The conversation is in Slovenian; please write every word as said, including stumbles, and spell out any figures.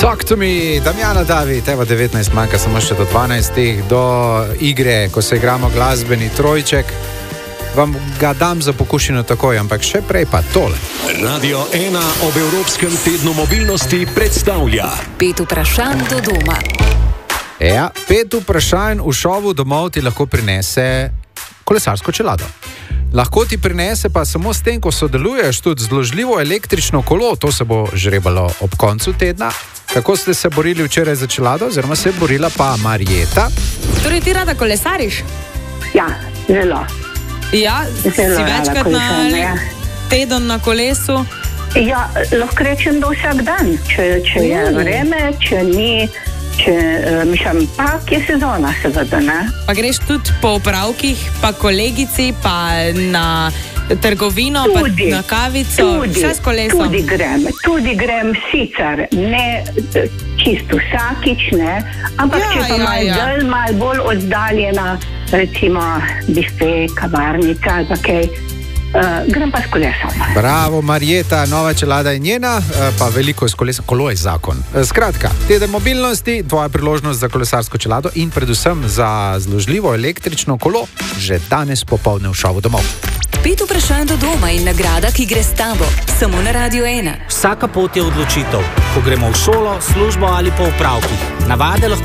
Talk to me, Damjana David, evo devetnajst manjka samo še do dvanajstih, do igre, ko se igramo glasbeni trojček. Vam ga dam za pokušino takoj, ampak še prej pa tole. Radio ena ob Evropskem tednu mobilnosti predstavlja Pet vprašanj do doma. Ja, pet vprašanj v šovu domov ti lahko prinese kolesarsko čelado. Lahko ti prinese pa samo s tem, ko sodeluješ tudi zložljivo električno kolo. To se bo žrebalo ob koncu tedna. Kako ste se borili včeraj za čelado, oziroma se je borila pa Marjeta? Torej ti rada kolesariš? Ja, zelo. Ja, Zelo si rada večkrat na kolesam, ja. teden na kolesu? Ja, lahko rečem, da vsak dan, če, če je Mm. vreme, če ni, če, uh, mislim, pa je sezona seveda, ne? Pa greš tudi po opravkih, pa kolegici, pa na trgovino, Tudi, pa na kavico, tudi, vse s kolesom. tudi grem, tudi grem sicer, ne eh, čisto vsakič, ne, ampak Ja, če pa ja, malo ja. dalj, malo bolj oddaljena, recimo bife, kavarnica, ali pa kaj, uh, grem pa s kolesom. Bravo, Marjeta, nova čelada je njena, eh, pa veliko je s kolesom, kolo je zakon. Eh, Skratka, teden mobilnosti, tvoja priložnost za kolesarsko čelado in predvsem za zložljivo električno kolo, že danes popoldne v šovu domov. Pet vprašanj do doma in nagrada, ki gre s tabo. Samo na Radio ena. Vsaka pot je odločitev, ko gremo v šolo, službo ali po opravkih. Navade lahko